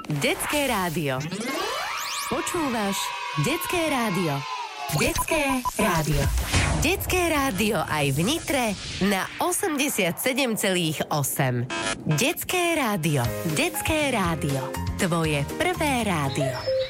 Detské rádio. Počúvaš Detské rádio. Detské rádio. Detské rádio aj v Nitre na 87,8. Detské rádio. Detské rádio. Tvoje prvé rádio.